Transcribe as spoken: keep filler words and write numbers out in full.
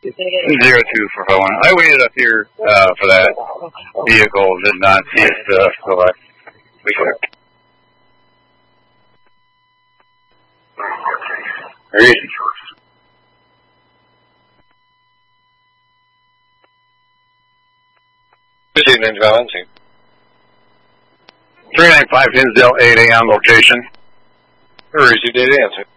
Zero two for Owen. I waited up here uh, for that vehicle. Did not see it. Uh, so I, we could. Ready. Good evening, Valentine. three nine five Hinsdale, eight A M location. Where is your data answer?